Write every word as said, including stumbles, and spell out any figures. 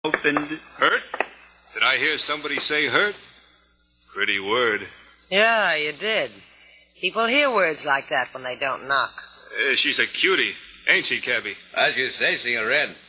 Opened. Hurt? Did I hear somebody say hurt? Pretty word. Yeah, you did. People hear words like that when they don't knock. Uh, she's a cutie, ain't she, Cabby? As you say, Senor Red.